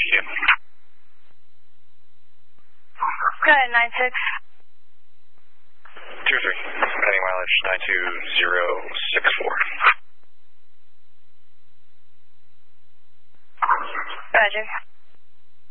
you. Go ahead, 96. 2-3. Heading mileage 92064. Roger.